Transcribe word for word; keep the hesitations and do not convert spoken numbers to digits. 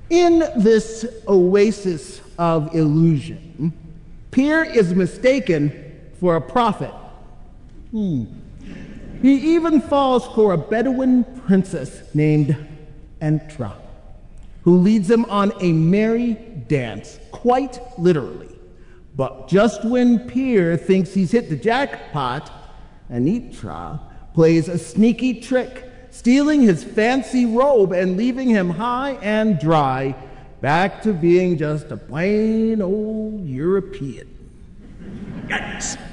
In this oasis of illusion, Peer is mistaken for a prophet. Hmm. He even falls for a Bedouin princess named Entra, who leads him on a merry dance, quite literally. But just when Peer thinks he's hit the jackpot, Anitra plays a sneaky trick, stealing his fancy robe and leaving him high and dry, back to being just a plain old European. Yikes.